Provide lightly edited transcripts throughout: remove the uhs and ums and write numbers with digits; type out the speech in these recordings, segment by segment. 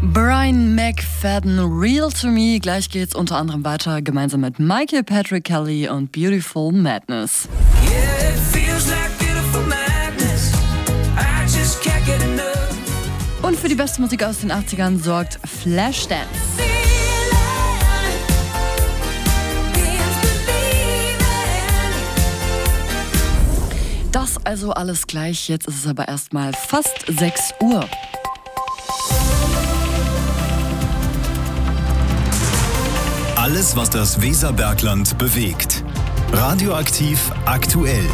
Brian McFadden, Real to Me. Gleich geht's unter anderem weiter, gemeinsam mit Michael Patrick Kelly und Beautiful Madness. Und für die beste Musik aus den 80ern sorgt Flashdance. Das also alles gleich, jetzt ist es aber erstmal fast 6 Uhr. Alles, was das Weserbergland bewegt. Radioaktiv aktuell.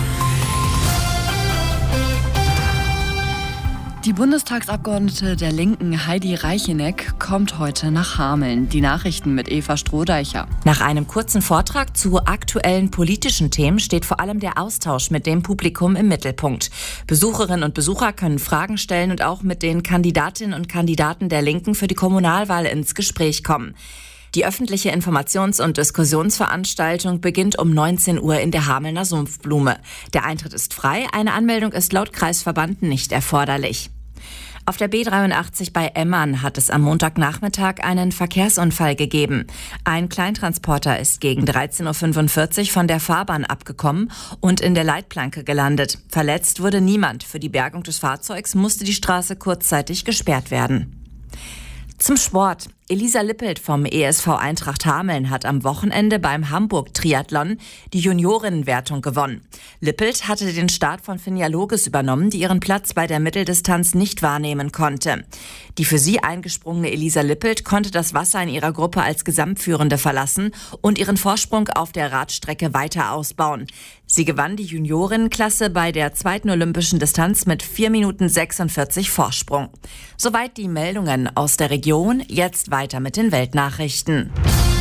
Die Bundestagsabgeordnete der Linken Heidi Reicheneck kommt heute nach Hameln. Die Nachrichten mit Eva Strohdeicher. Nach einem kurzen Vortrag zu aktuellen politischen Themen steht vor allem der Austausch mit dem Publikum im Mittelpunkt. Besucherinnen und Besucher können Fragen stellen und auch mit den Kandidatinnen und Kandidaten der Linken für die Kommunalwahl ins Gespräch kommen. Die öffentliche Informations- und Diskussionsveranstaltung beginnt um 19 Uhr in der Hamelner Sumpfblume. Der Eintritt ist frei, eine Anmeldung ist laut Kreisverband nicht erforderlich. Auf der B83 bei Emmern hat es am Montagnachmittag einen Verkehrsunfall gegeben. Ein Kleintransporter ist gegen 13.45 Uhr von der Fahrbahn abgekommen und in der Leitplanke gelandet. Verletzt wurde niemand. Für die Bergung des Fahrzeugs musste die Straße kurzzeitig gesperrt werden. Zum Sport. Elisa Lippelt vom ESV Eintracht Hameln hat am Wochenende beim Hamburg-Triathlon die Juniorinnenwertung gewonnen. Lippelt hatte den Start von Finja Loges übernommen, die ihren Platz bei der Mitteldistanz nicht wahrnehmen konnte. Die für sie eingesprungene Elisa Lippelt konnte das Wasser in ihrer Gruppe als Gesamtführende verlassen und ihren Vorsprung auf der Radstrecke weiter ausbauen. Sie gewann die Juniorinnenklasse bei der zweiten olympischen Distanz mit 4 Minuten 46 Vorsprung. Soweit die Meldungen aus der Region. Jetzt weiter mit den Weltnachrichten.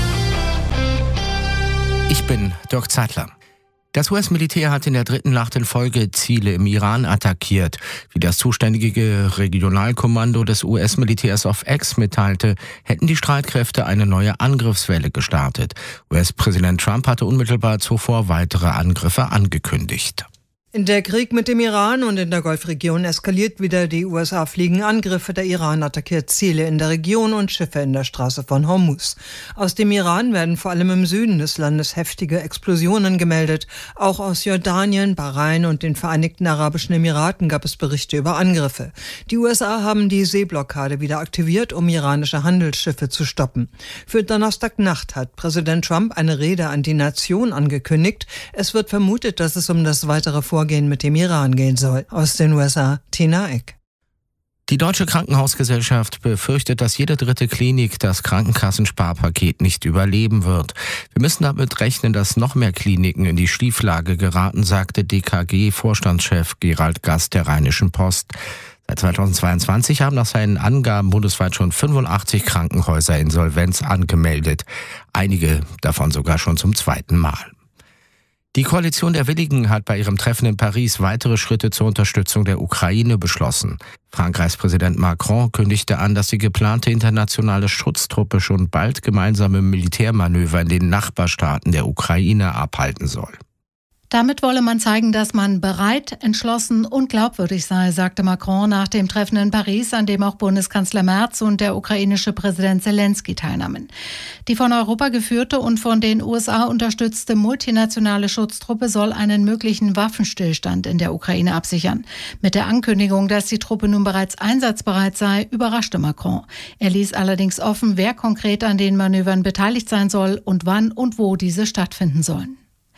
Ich bin Dirk Zeitler. Das US-Militär hat in der 3. Nacht in Folge Ziele im Iran attackiert. Wie das zuständige Regionalkommando des US-Militärs auf X mitteilte, hätten die Streitkräfte eine neue Angriffswelle gestartet. US-Präsident Trump hatte unmittelbar zuvor weitere Angriffe angekündigt. Der Krieg mit dem Iran und in der Golfregion eskaliert wieder. Die USA fliegen Angriffe, der Iran attackiert Ziele in der Region und Schiffe in der Straße von Hormuz. Aus dem Iran werden vor allem im Süden des Landes heftige Explosionen gemeldet. Auch aus Jordanien, Bahrain und den Vereinigten Arabischen Emiraten gab es Berichte über Angriffe. Die USA haben die Seeblockade wieder aktiviert, um iranische Handelsschiffe zu stoppen. Für Donnerstagnacht hat Präsident Trump eine Rede an die Nation angekündigt. Es wird vermutet, dass es um das weitere Vorgehen mit dem Iran gehen soll. Aus den USA, Tina Eck. Die Deutsche Krankenhausgesellschaft befürchtet, dass jede dritte Klinik das Krankenkassensparpaket nicht überleben wird. Wir müssen damit rechnen, dass noch mehr Kliniken in die Schieflage geraten, sagte DKG-Vorstandschef Gerald Gast der Rheinischen Post. Seit 2022 haben nach seinen Angaben bundesweit schon 85 Krankenhäuser Insolvenz angemeldet. Einige davon sogar schon zum 2. Mal. Die Koalition der Willigen hat bei ihrem Treffen in Paris weitere Schritte zur Unterstützung der Ukraine beschlossen. Frankreichs Präsident Macron kündigte an, dass die geplante internationale Schutztruppe schon bald gemeinsame Militärmanöver in den Nachbarstaaten der Ukraine abhalten soll. Damit wolle man zeigen, dass man bereit, entschlossen und glaubwürdig sei, sagte Macron nach dem Treffen in Paris, an dem auch Bundeskanzler Merz und der ukrainische Präsident Zelensky teilnahmen. Die von Europa geführte und von den USA unterstützte multinationale Schutztruppe soll einen möglichen Waffenstillstand in der Ukraine absichern. Mit der Ankündigung, dass die Truppe nun bereits einsatzbereit sei, überraschte Macron. Er ließ allerdings offen, wer konkret an den Manövern beteiligt sein soll und wann und wo diese stattfinden sollen.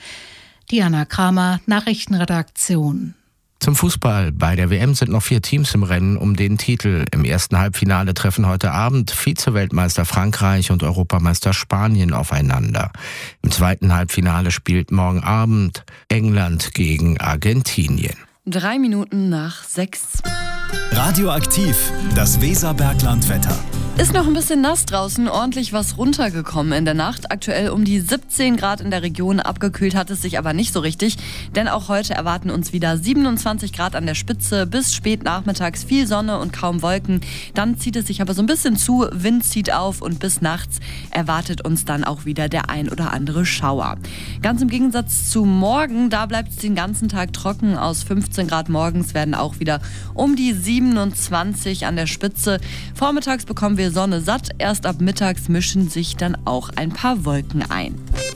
Diana Kramer, Nachrichtenredaktion. Zum Fußball. Bei der WM sind noch 4 Teams im Rennen um den Titel. Im ersten Halbfinale treffen heute Abend Vize-Weltmeister Frankreich und Europameister Spanien aufeinander. Im zweiten Halbfinale spielt morgen Abend England gegen Argentinien. 3 Minuten nach 6. Radioaktiv, das Weserberglandwetter. Ist noch ein bisschen nass draußen, ordentlich was runtergekommen in der Nacht. Aktuell um die 17 Grad in der Region, abgekühlt hat es sich aber nicht so richtig. Denn auch heute erwarten uns wieder 27 Grad an der Spitze, bis spät nachmittags viel Sonne und kaum Wolken. Dann zieht es sich aber so ein bisschen zu, Wind zieht auf und bis nachts erwartet uns dann auch wieder der ein oder andere Schauer. Ganz im Gegensatz zu morgen, da bleibt es den ganzen Tag trocken. Aus 15 Grad morgens werden auch wieder um die 27 an der Spitze. Vormittags bekommen wir Sonne satt, erst ab mittags mischen sich dann auch ein paar Wolken ein.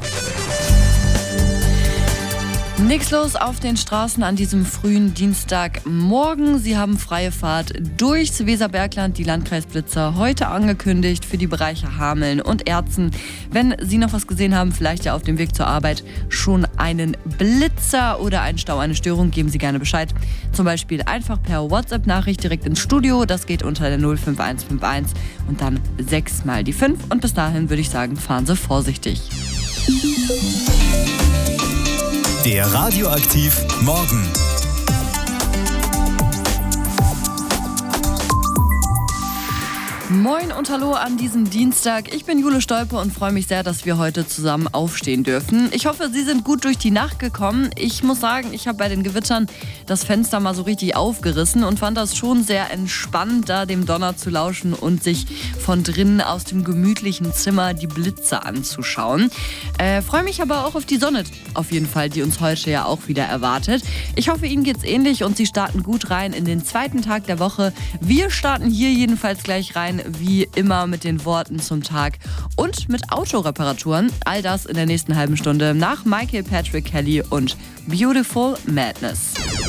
Nichts los auf den Straßen an diesem frühen Dienstagmorgen. Sie haben freie Fahrt durchs Weserbergland, die Landkreisblitzer, heute angekündigt für die Bereiche Hameln und Erzen. Wenn Sie noch was gesehen haben, vielleicht ja auf dem Weg zur Arbeit schon einen Blitzer oder einen Stau, eine Störung, geben Sie gerne Bescheid. Zum Beispiel einfach per WhatsApp-Nachricht direkt ins Studio. Das geht unter der 05151 und dann 6 mal die 5. Und bis dahin würde ich sagen, fahren Sie vorsichtig. Der Radioaktiv Morgen. Moin und hallo an diesem Dienstag. Ich bin Jule Stolpe und freue mich sehr, dass wir heute zusammen aufstehen dürfen. Ich hoffe, Sie sind gut durch die Nacht gekommen. Ich muss sagen, ich habe bei den Gewittern das Fenster mal so richtig aufgerissen und fand das schon sehr entspannt, da dem Donner zu lauschen und sich von drinnen aus dem gemütlichen Zimmer die Blitze anzuschauen. Freue mich aber auch auf die Sonne, auf jeden Fall, die uns heute ja auch wieder erwartet. Ich hoffe, Ihnen geht's ähnlich und Sie starten gut rein in den zweiten Tag der Woche. Wir starten hier jedenfalls gleich rein, wie immer, mit den Worten zum Tag und mit Autoreparaturen. All das in der nächsten halben Stunde nach Michael Patrick Kelly und Beautiful Madness.